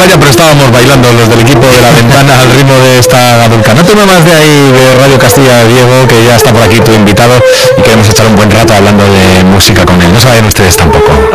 playa, pero estábamos bailando los del equipo de La Ventana al ritmo de esta gadulca. No te muevas de ahí, de Radio Castilla, Diego, que ya está por aquí tu invitado y queremos echar un buen rato hablando de música con él. No saben ustedes tampoco.